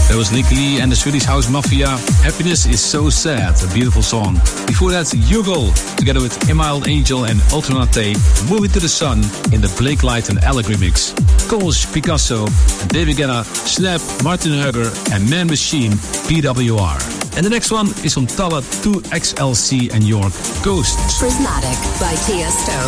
That was Nick Lee and the Swedish House Mafia. Happiness is so sad, a beautiful song. Before that, Hugo, together with Emile Angel and Alternate, Moving to the Sun in the Blake Light and Alec remix. Coles, Picasso, David Guetta, Snap, Martin Hugger and Man Machine, PWR. And the next one is from Tala 2XLC and York, Ghosts. Prismatic by Tiesto.